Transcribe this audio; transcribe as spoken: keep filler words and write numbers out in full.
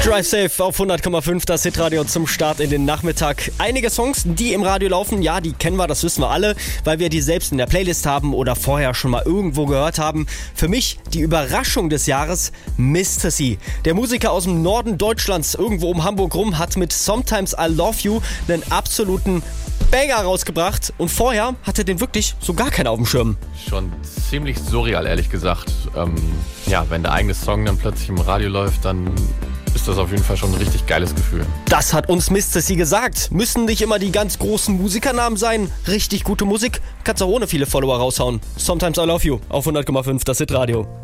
Drive Safe auf hundert Komma fünf, das Hitradio zum Start in den Nachmittag. Einige Songs, die im Radio laufen, ja, die kennen wir, das wissen wir alle, weil wir die selbst in der Playlist haben oder vorher schon mal irgendwo gehört haben. Für mich die Überraschung des Jahres, Mister C. Der Musiker aus dem Norden Deutschlands, irgendwo um Hamburg rum, hat mit Sometimes I Love You einen absoluten Banger rausgebracht und vorher hatte den wirklich so gar keiner auf dem Schirm. Schon ziemlich surreal, ehrlich gesagt. Ähm, ja, wenn der eigene Song dann plötzlich im Radio läuft, dann ist das auf jeden Fall schon ein richtig geiles Gefühl. Das hat uns Mister C gesagt. Müssen nicht immer die ganz großen Musikernamen sein. Richtig gute Musik kannst auch ohne viele Follower raushauen. Sometimes I Love You auf hundert Komma fünf, das Hitradio.